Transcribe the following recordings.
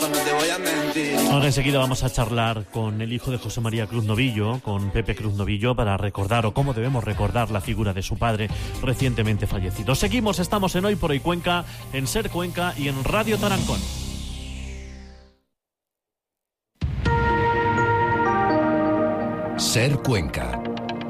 no te voy a mentir. Ahora enseguida vamos a charlar con el hijo de José María Cruz Novillo, con Pepe Cruz Novillo, para recordar o cómo debemos recordar la figura de su padre recientemente fallecido. Seguimos, estamos en Hoy por Hoy Cuenca, en Ser Cuenca y en Radio Tarancón. Ser Cuenca.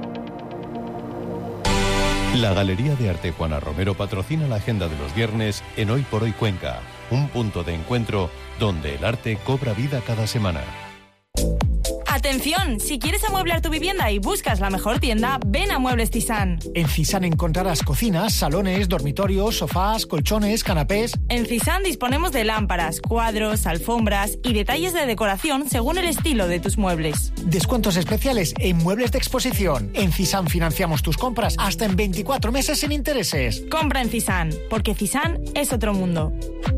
La Galería de Arte Juana Romero patrocina la agenda de los viernes en Hoy por Hoy Cuenca, un punto de encuentro donde el arte cobra vida cada semana. ¡Atención! Si quieres amueblar tu vivienda y buscas la mejor tienda, ven a Muebles Cisán. En Cisán encontrarás cocinas, salones, dormitorios, sofás, colchones, canapés. En Cisán disponemos de lámparas, cuadros, alfombras y detalles de decoración según el estilo de tus muebles. Descuentos especiales en muebles de exposición. En Cisán financiamos tus compras hasta en 24 meses sin intereses. Compra en Cisán, porque Cisán es otro mundo.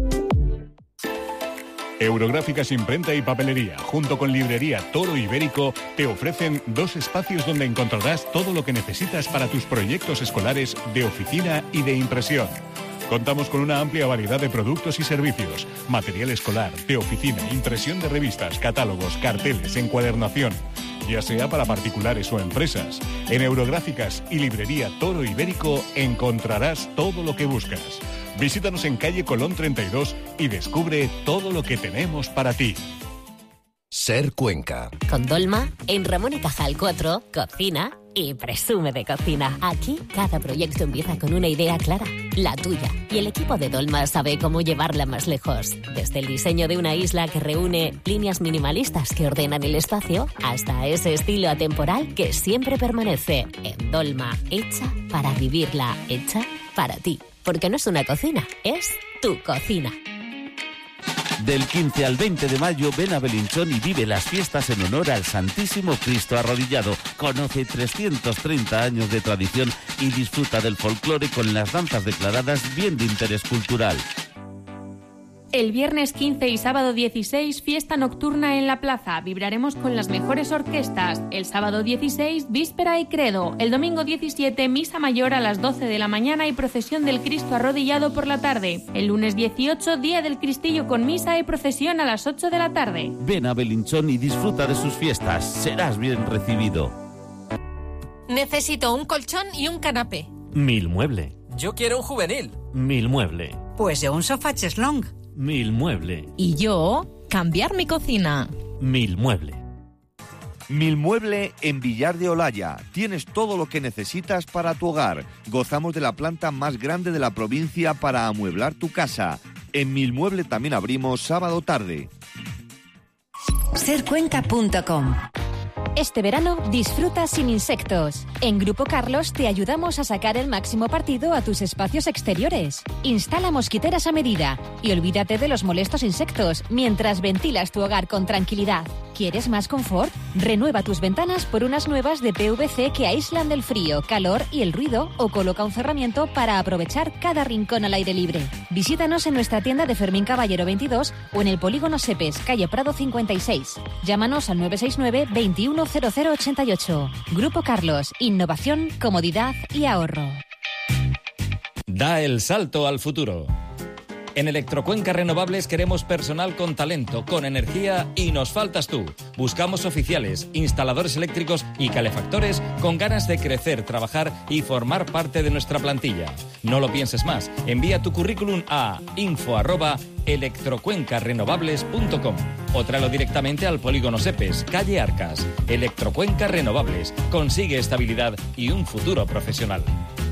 Eurográficas Imprenta y Papelería, junto con Librería Toro Ibérico, te ofrecen 2 espacios donde encontrarás todo lo que necesitas para tus proyectos escolares de oficina y de impresión. Contamos con una amplia variedad de productos y servicios, material escolar, de oficina, impresión de revistas, catálogos, carteles, encuadernación, ya sea para particulares o empresas. En Eurográficas y Librería Toro Ibérico encontrarás todo lo que buscas. Visítanos en calle Colón 32 y descubre todo lo que tenemos para ti. Ser Cuenca. Con Dolma, en Ramón y Cajal 4, cocina y presume de cocina. Aquí, cada proyecto empieza con una idea clara, la tuya. Y el equipo de Dolma sabe cómo llevarla más lejos. Desde el diseño de una isla que reúne líneas minimalistas que ordenan el espacio, hasta ese estilo atemporal que siempre permanece. En Dolma, hecha para vivirla, hecha para ti. Porque no es una cocina, es tu cocina. Del 15 al 20 de mayo ven a Belinchón y vive las fiestas en honor al Santísimo Cristo Arrodillado. Conoce 330 años de tradición y disfruta del folclore con las danzas declaradas bien de interés cultural. El viernes 15 y sábado 16, fiesta nocturna en la plaza. Vibraremos con las mejores orquestas. El sábado 16, víspera y credo. El domingo 17, misa mayor a las 12 de la mañana y procesión del Cristo arrodillado por la tarde. El lunes 18, día del Cristillo con misa y procesión a las 8 de la tarde. Ven a Belinchón y disfruta de sus fiestas. Serás bien recibido. Necesito un colchón y un canapé. Milmueble. Yo quiero un juvenil. Milmueble. Pues yo un sofá cheslong. Milmueble. Y yo, cambiar mi cocina. Milmueble. Milmueble en Villar de Olaya. Tienes todo lo que necesitas para tu hogar. Gozamos de la planta más grande de la provincia para amueblar tu casa. En Milmueble también abrimos sábado tarde. Sercuenca.com. Este verano disfruta sin insectos. En Grupo Carlos te ayudamos a sacar el máximo partido a tus espacios exteriores. Instala mosquiteras a medida y olvídate de los molestos insectos mientras ventilas tu hogar con tranquilidad. ¿Quieres más confort? Renueva tus ventanas por unas nuevas de PVC que aíslan del frío, calor y el ruido o coloca un cerramiento para aprovechar cada rincón al aire libre. Visítanos en nuestra tienda de Fermín Caballero 22 o en el Polígono Sepes, calle Prado 56. Llámanos al 969 210088. Grupo Carlos, innovación, comodidad y ahorro. Da el salto al futuro. En Electrocuenca Renovables queremos personal con talento, con energía y nos faltas tú. Buscamos oficiales, instaladores eléctricos y calefactores con ganas de crecer, trabajar y formar parte de nuestra plantilla. No lo pienses más. Envía tu currículum a info@electrocuencarenovables.com o tráelo directamente al Polígono Sepes, calle Arcas. Electrocuenca Renovables. Consigue estabilidad y un futuro profesional.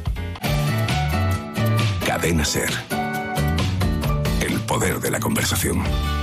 Cadena Ser. El poder de la conversación.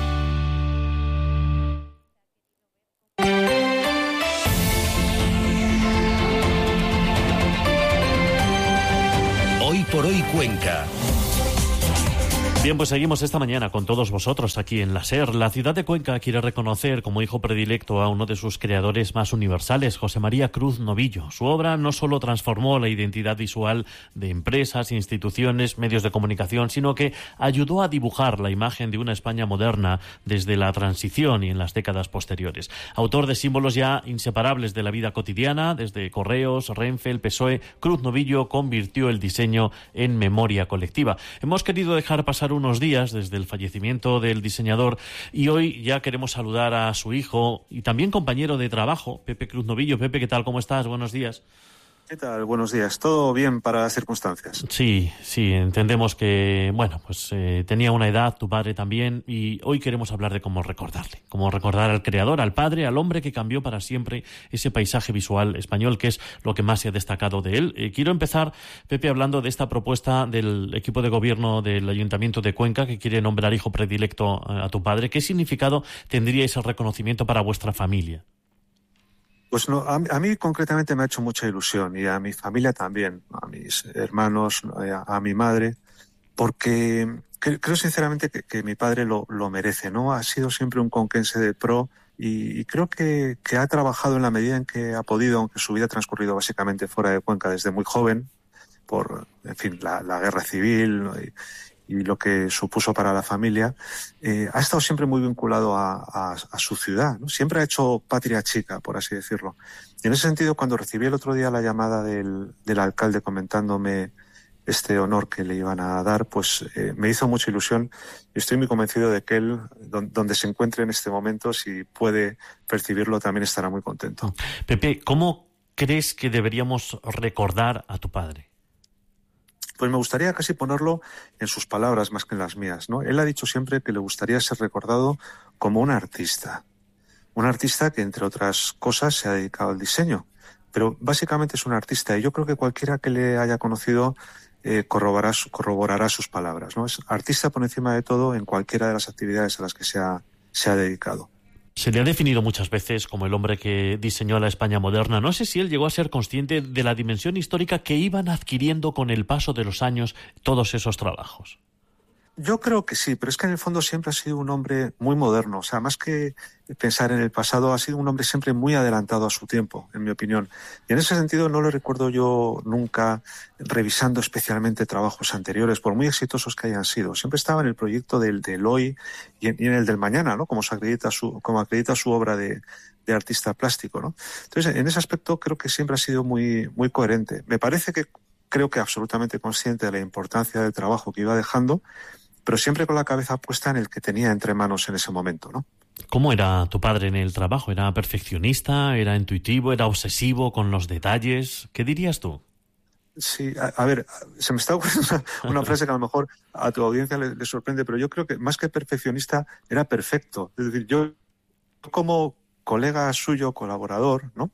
Hoy por Hoy Cuenca. Bien, pues seguimos esta mañana con todos vosotros aquí en la SER. La ciudad de Cuenca quiere reconocer como hijo predilecto a uno de sus creadores más universales, José María Cruz Novillo. Su obra no solo transformó la identidad visual de empresas, instituciones, medios de comunicación, sino que ayudó a dibujar la imagen de una España moderna desde la transición y en las décadas posteriores. Autor de símbolos ya inseparables de la vida cotidiana, desde Correos, Renfe, el PSOE, Cruz Novillo convirtió el diseño en memoria colectiva. Hemos querido dejar pasar unos días desde el fallecimiento del diseñador y hoy ya queremos saludar a su hijo y también compañero de trabajo, Pepe Cruz Novillo. Pepe, ¿qué tal? ¿Cómo estás? Buenos días. ¿Qué tal? Buenos días. ¿Todo bien para las circunstancias? Sí, entendemos que, tenía una edad, tu padre también, y hoy queremos hablar de cómo recordarle, cómo recordar al creador, al padre, al hombre que cambió para siempre ese paisaje visual español, que es lo que más se ha destacado de él. Quiero empezar, Pepe, hablando de esta propuesta del equipo de gobierno del Ayuntamiento de Cuenca, que quiere nombrar hijo predilecto a tu padre. ¿Qué significado tendría ese reconocimiento para vuestra familia? Pues no, a mí concretamente me ha hecho mucha ilusión y a mi familia también, a mis hermanos, a mi madre, porque creo sinceramente que mi padre lo merece, ¿no? Ha sido siempre un conquense de pro y creo que ha trabajado en la medida en que ha podido, aunque su vida ha transcurrido básicamente fuera de Cuenca desde muy joven, por, en fin, la guerra civil, ¿no? Y lo que supuso para la familia, ha estado siempre muy vinculado a su ciudad, ¿no? Siempre ha hecho patria chica, por así decirlo. Y en ese sentido, cuando recibí el otro día la llamada del alcalde comentándome este honor que le iban a dar, pues me hizo mucha ilusión y estoy muy convencido de que él, donde se encuentre en este momento, si puede percibirlo, también estará muy contento. Pepe, ¿cómo crees que deberíamos recordar a tu padre? Pues me gustaría casi ponerlo en sus palabras más que en las mías, ¿no? Él ha dicho siempre que le gustaría ser recordado como un artista que, entre otras cosas, se ha dedicado al diseño, pero básicamente es un artista y yo creo que cualquiera que le haya conocido corroborará sus palabras, ¿no? Es artista por encima de todo en cualquiera de las actividades a las que se ha dedicado. Se le ha definido muchas veces como el hombre que diseñó la España moderna. No sé si él llegó a ser consciente de la dimensión histórica que iban adquiriendo con el paso de los años todos esos trabajos. Yo creo que sí, pero es que en el fondo siempre ha sido un hombre muy moderno. O sea, más que pensar en el pasado, ha sido un hombre siempre muy adelantado a su tiempo, en mi opinión. Y en ese sentido no lo recuerdo yo nunca revisando especialmente trabajos anteriores, por muy exitosos que hayan sido. Siempre estaba en el proyecto del hoy y en el del mañana, ¿no? Como acredita su obra de artista plástico, ¿no? Entonces, en ese aspecto creo que siempre ha sido muy, muy coherente. Creo que absolutamente consciente de la importancia del trabajo que iba dejando, pero siempre con la cabeza puesta en el que tenía entre manos en ese momento, ¿no? ¿Cómo era tu padre en el trabajo? ¿Era perfeccionista? ¿Era intuitivo? ¿Era obsesivo con los detalles? ¿Qué dirías tú? Sí, a ver, se me está ocurriendo una frase que a lo mejor a tu audiencia le sorprende, pero yo creo que más que perfeccionista era perfecto. Es decir, yo como colega suyo, colaborador, ¿no?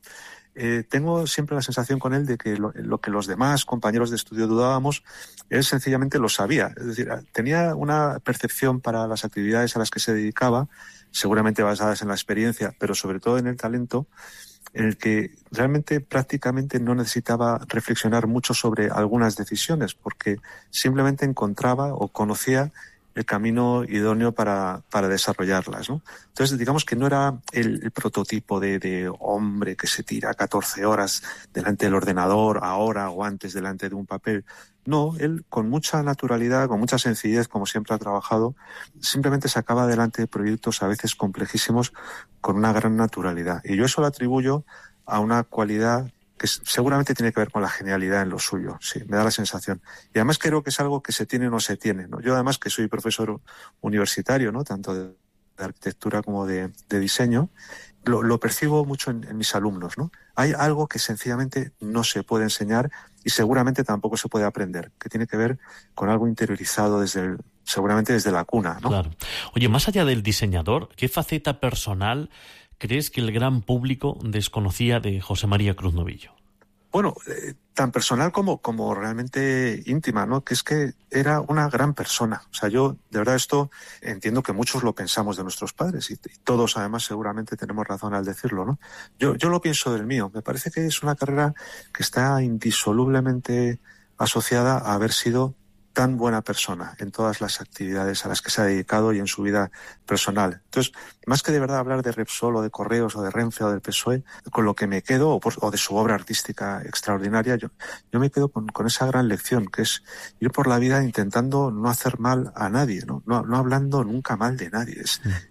Tengo siempre la sensación con él de que lo que los demás compañeros de estudio dudábamos, él sencillamente lo sabía. Es decir, tenía una percepción para las actividades a las que se dedicaba, seguramente basadas en la experiencia, pero sobre todo en el talento, en el que realmente prácticamente no necesitaba reflexionar mucho sobre algunas decisiones, porque simplemente encontraba o conocía el camino idóneo para desarrollarlas, ¿no? Entonces, digamos que no era el prototipo de hombre que se tira 14 horas delante del ordenador, ahora o antes delante de un papel. No, él con mucha naturalidad, con mucha sencillez, como siempre ha trabajado, simplemente sacaba adelante proyectos a veces complejísimos con una gran naturalidad. Y yo eso lo atribuyo a una cualidad que seguramente tiene que ver con la genialidad en lo suyo, sí, me da la sensación. Y además creo que es algo que se tiene o no se tiene, ¿no? Yo además que soy profesor universitario, ¿no? Tanto de arquitectura como de diseño, lo percibo mucho en mis alumnos, ¿no? Hay algo que sencillamente no se puede enseñar y seguramente tampoco se puede aprender, que tiene que ver con algo interiorizado seguramente desde la cuna, ¿no? Claro. Oye, más allá del diseñador, ¿qué faceta personal crees que el gran público desconocía de José María Cruz Novillo? Bueno, tan personal como realmente íntima, ¿no? Que es que era una gran persona. O sea, yo, de verdad, esto entiendo que muchos lo pensamos de nuestros padres y todos, además, seguramente tenemos razón al decirlo, ¿no? Yo lo pienso del mío. Me parece que es una carrera que está indisolublemente asociada a haber sido tan buena persona en todas las actividades a las que se ha dedicado y en su vida personal. Entonces, más que de verdad hablar de Repsol o de Correos o de Renfe o del PSOE, con lo que me quedo, o de su obra artística extraordinaria, yo me quedo con esa gran lección, que es ir por la vida intentando no hacer mal a nadie, no hablando nunca mal de nadie.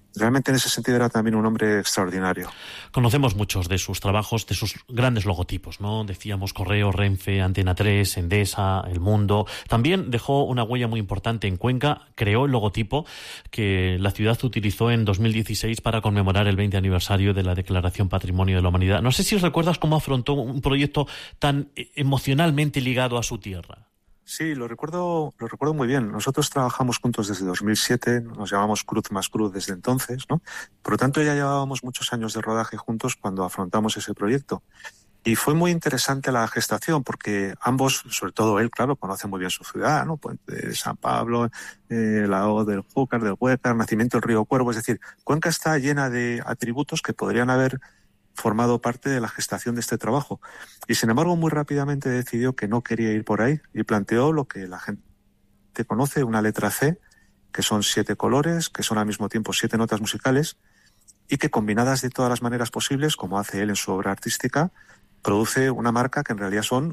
realmente en ese sentido era también un hombre extraordinario. Conocemos muchos de sus trabajos, de sus grandes logotipos, ¿no? Decíamos Correo, Renfe, Antena 3, Endesa, El Mundo. También dejó una huella muy importante en Cuenca, creó el logotipo que la ciudad utilizó en 2016 para conmemorar el 20 aniversario de la Declaración Patrimonio de la Humanidad. No sé si recuerdas cómo afrontó un proyecto tan emocionalmente ligado a su tierra. Sí, lo recuerdo muy bien. Nosotros trabajamos juntos desde 2007, nos llamamos Cruz más Cruz desde entonces, ¿no? Por lo tanto, ya llevábamos muchos años de rodaje juntos cuando afrontamos ese proyecto. Y fue muy interesante la gestación porque ambos, sobre todo él, claro, conoce muy bien su ciudad, ¿no? Puente de San Pablo, Lago del Júcar, del Huécar, nacimiento del río Cuervo. Es decir, Cuenca está llena de atributos que podrían haber formado parte de la gestación de este trabajo. Y sin embargo, muy rápidamente decidió que no quería ir por ahí y planteó lo que la gente conoce, una letra C, que son 7 colores, que son al mismo tiempo 7 notas musicales y que combinadas de todas las maneras posibles, como hace él en su obra artística, produce una marca que en realidad son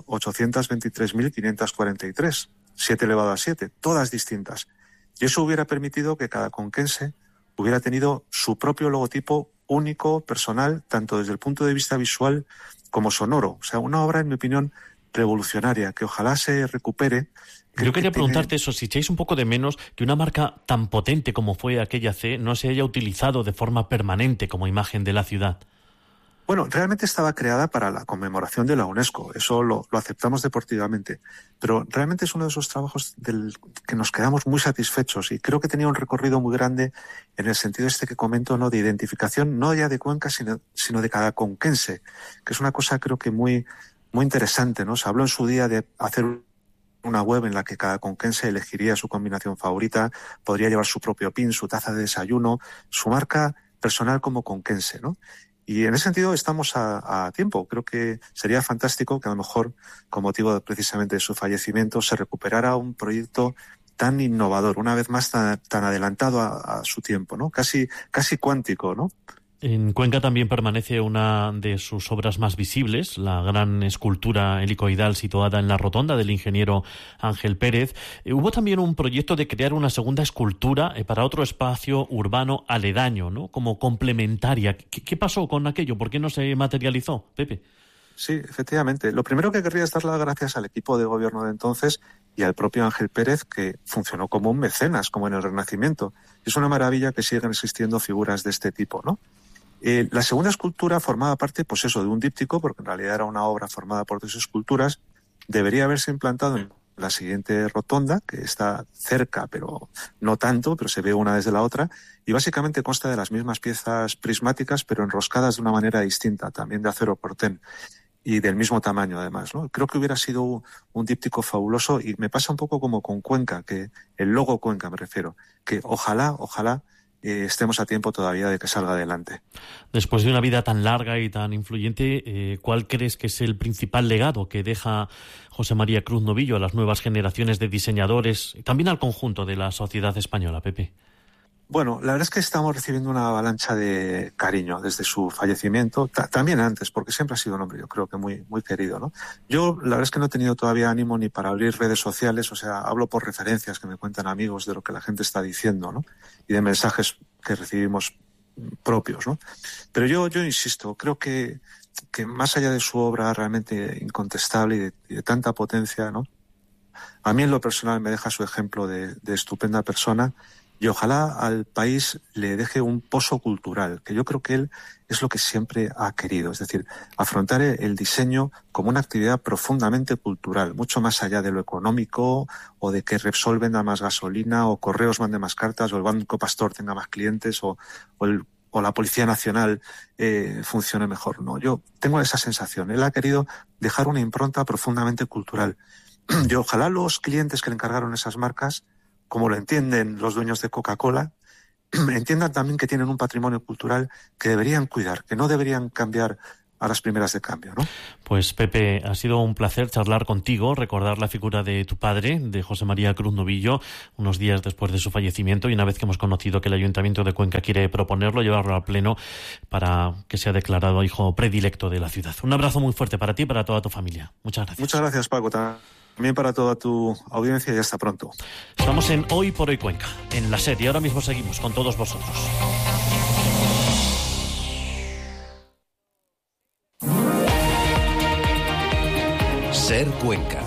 823.543, 7 elevado a 7, todas distintas. Y eso hubiera permitido que cada conquense hubiera tenido su propio logotipo único, personal, tanto desde el punto de vista visual como sonoro. O sea, una obra, en mi opinión, revolucionaria, que ojalá se recupere. Yo quería preguntarte eso, si echáis un poco de menos que una marca tan potente como fue aquella C no se haya utilizado de forma permanente como imagen de la ciudad. Bueno, realmente estaba creada para la conmemoración de la UNESCO, eso lo aceptamos deportivamente, pero realmente es uno de esos trabajos del que nos quedamos muy satisfechos y creo que tenía un recorrido muy grande en el sentido que comento, ¿no? De identificación, no ya de Cuenca, sino de cada conquense, que es una cosa creo que muy, muy interesante, ¿no? Se habló en su día de hacer una web en la que cada conquense elegiría su combinación favorita, podría llevar su propio pin, su taza de desayuno, su marca personal como conquense, ¿no? Y en ese sentido estamos a tiempo. Creo que sería fantástico que a lo mejor, con motivo precisamente de su fallecimiento, se recuperara un proyecto tan innovador, una vez más tan adelantado a su tiempo, ¿no? Casi cuántico, ¿no? En Cuenca también permanece una de sus obras más visibles, la gran escultura helicoidal situada en la rotonda del ingeniero Ángel Pérez. Hubo también un proyecto de crear una segunda escultura para otro espacio urbano aledaño, ¿no? Como complementaria. ¿Qué pasó con aquello? ¿Por qué no se materializó, Pepe? Sí, efectivamente. Lo primero que querría es dar las gracias al equipo de gobierno de entonces y al propio Ángel Pérez, que funcionó como un mecenas, como en el Renacimiento. Es una maravilla que sigan existiendo figuras de este tipo, ¿no? La segunda escultura formaba parte, pues eso, de un díptico, porque en realidad era una obra formada por 2 esculturas. Debería haberse implantado en la siguiente rotonda, que está cerca, pero no tanto, pero se ve una desde la otra, y básicamente consta de las mismas piezas prismáticas, pero enroscadas de una manera distinta, también de acero portén, y del mismo tamaño además, ¿no? Creo que hubiera sido un díptico fabuloso, y me pasa un poco como con Cuenca, que el logo Cuenca me refiero, que ojalá estemos a tiempo todavía de que salga adelante. Después de una vida tan larga y tan influyente, ¿cuál crees que es el principal legado que deja José María Cruz Novillo a las nuevas generaciones de diseñadores y también al conjunto de la sociedad española, Pepe? Bueno, la verdad es que estamos recibiendo una avalancha de cariño desde su fallecimiento, también antes, porque siempre ha sido un hombre, yo creo que muy, muy querido, ¿no? Yo, la verdad es que no he tenido todavía ánimo ni para abrir redes sociales, o sea, hablo por referencias que me cuentan amigos de lo que la gente está diciendo, ¿no? Y de mensajes que recibimos propios, ¿no? Pero yo insisto, creo que más allá de su obra realmente incontestable y de tanta potencia, ¿no? A mí en lo personal me deja su ejemplo de estupenda persona. Y ojalá al país le deje un pozo cultural, que yo creo que él es lo que siempre ha querido. Es decir, afrontar el diseño como una actividad profundamente cultural, mucho más allá de lo económico o de que Repsol venda más gasolina o Correos mande más cartas o el Banco Pastor tenga más clientes o la Policía Nacional funcione mejor. No, yo tengo esa sensación. Él ha querido dejar una impronta profundamente cultural. Y ojalá los clientes que le encargaron esas marcas, como lo entienden los dueños de Coca-Cola, entiendan también que tienen un patrimonio cultural que deberían cuidar, que no deberían cambiar a las primeras de cambio, ¿no? Pues Pepe, ha sido un placer charlar contigo, recordar la figura de tu padre, de José María Cruz Novillo, unos días después de su fallecimiento, y una vez que hemos conocido que el Ayuntamiento de Cuenca quiere proponerlo, llevarlo al Pleno para que sea declarado hijo predilecto de la ciudad. Un abrazo muy fuerte para ti y para toda tu familia. Muchas gracias. Muchas gracias, Paco. También para toda tu audiencia y hasta pronto. Estamos en Hoy por Hoy Cuenca, en la SER, y ahora mismo seguimos con todos vosotros. Ser Cuenca.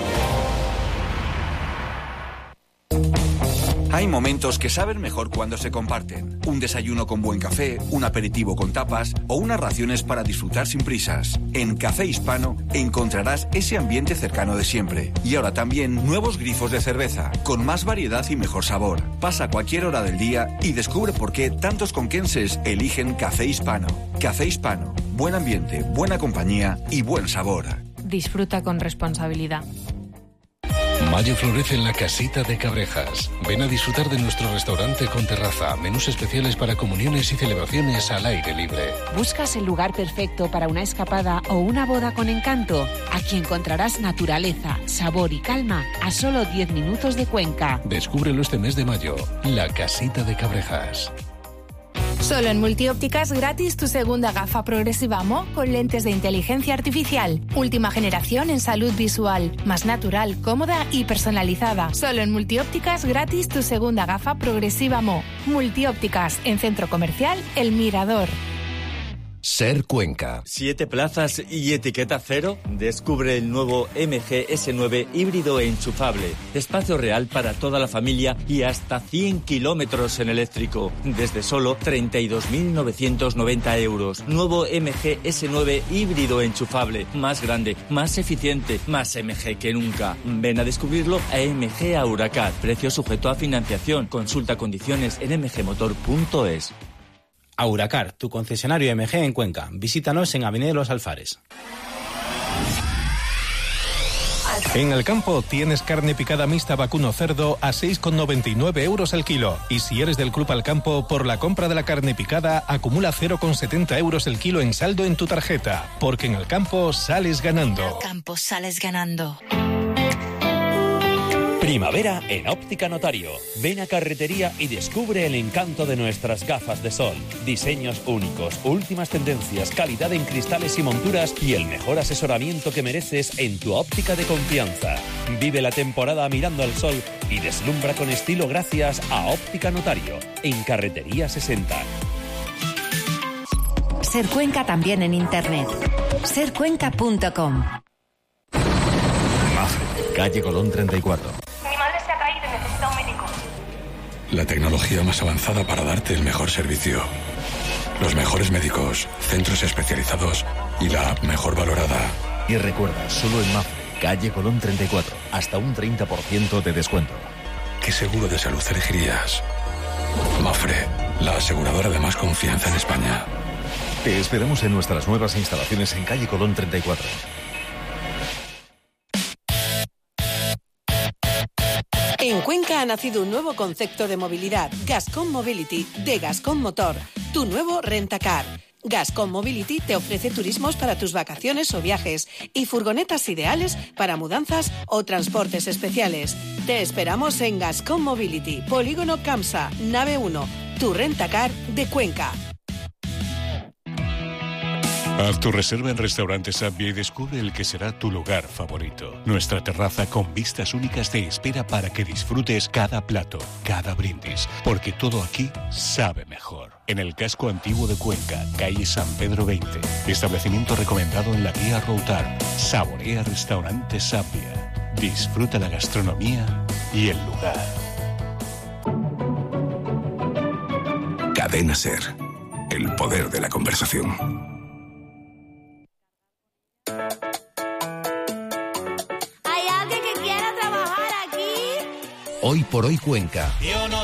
Hay momentos que saben mejor cuando se comparten. Un desayuno con buen café, un aperitivo con tapas o unas raciones para disfrutar sin prisas. En Café Hispano encontrarás ese ambiente cercano de siempre. Y ahora también nuevos grifos de cerveza, con más variedad y mejor sabor. Pasa a cualquier hora del día y descubre por qué tantos conquenses eligen Café Hispano. Café Hispano. Buen ambiente, buena compañía y buen sabor. Disfruta con responsabilidad. Mayo florece en la Casita de Cabrejas. Ven a disfrutar de nuestro restaurante con terraza, menús especiales para comuniones y celebraciones al aire libre. ¿Buscas el lugar perfecto para una escapada o una boda con encanto? Aquí encontrarás naturaleza, sabor y calma a solo 10 minutos de Cuenca. Descúbrelo este mes de mayo. La Casita de Cabrejas. Solo en Multiópticas gratis tu segunda gafa progresiva Mo con lentes de inteligencia artificial. Última generación en salud visual. Más natural, cómoda y personalizada. Solo en Multiópticas gratis tu segunda gafa progresiva Mo. Multiópticas en Centro Comercial El Mirador. Ser Cuenca. 7 plazas y etiqueta cero. Descubre el nuevo MG S9 híbrido e enchufable. Espacio real para toda la familia y hasta 100 kilómetros en eléctrico. Desde solo 32.990 euros. Nuevo MG S9 híbrido e enchufable. Más grande, más eficiente, más MG que nunca. Ven a descubrirlo a MG Auracar. Precio sujeto a financiación. Consulta condiciones en mgmotor.es. Auracar, tu concesionario MG en Cuenca. Visítanos en Avenida Los Alfares. En el campo tienes carne picada mixta vacuno cerdo a 6,99 euros el kilo. Y si eres del Club Al Campo, por la compra de la carne picada, acumula 0,70 euros el kilo en saldo en tu tarjeta. Porque en el campo sales ganando. En el campo sales ganando. Primavera en Óptica Notario. Ven a Carretería y descubre el encanto de nuestras gafas de sol. Diseños únicos, últimas tendencias, calidad en cristales y monturas y el mejor asesoramiento que mereces en tu óptica de confianza. Vive la temporada mirando al sol y deslumbra con estilo gracias a Óptica Notario, en Carretería 60. Ser Cuenca también en internet. sercuenca.com. Calle Colón 34. Mi madre se ha caído y necesita un médico. La tecnología más avanzada para darte el mejor servicio. Los mejores médicos, centros especializados y la app mejor valorada. Y recuerda, solo en Mafre, calle Colón 34, hasta un 30% de descuento. ¿Qué seguro de salud elegirías? Mafre, la aseguradora de más confianza en España. Te esperamos en nuestras nuevas instalaciones en calle Colón 34. En Cuenca ha nacido un nuevo concepto de movilidad, Gascon Mobility, de Gascon Motor, tu nuevo rentacar. Gascon Mobility te ofrece turismos para tus vacaciones o viajes y furgonetas ideales para mudanzas o transportes especiales. Te esperamos en Gascon Mobility, Polígono Camsa, nave 1, tu rentacar de Cuenca. Haz tu reserva en Restaurantes Sabia y descubre el que será tu lugar favorito. Nuestra terraza con vistas únicas te espera para que disfrutes cada plato, cada brindis, porque todo aquí sabe mejor. En el casco antiguo de Cuenca, calle San Pedro 20. Establecimiento recomendado en la guía Routar. Saborea Restaurantes Sabia. Disfruta la gastronomía y el lugar. Cadena Ser. El poder de la conversación. ¿Hay alguien que quiera trabajar aquí? Hoy por hoy Cuenca. Yo no